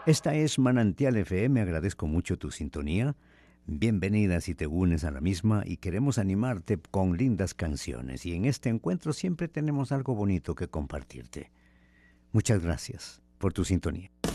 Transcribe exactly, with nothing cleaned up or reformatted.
Esta es Manantial F M, agradezco mucho tu sintonía. Bienvenida si te unes a la misma y queremos animarte con lindas canciones. Y en este encuentro siempre tenemos algo bonito que compartirte. Muchas gracias por tu sintonía.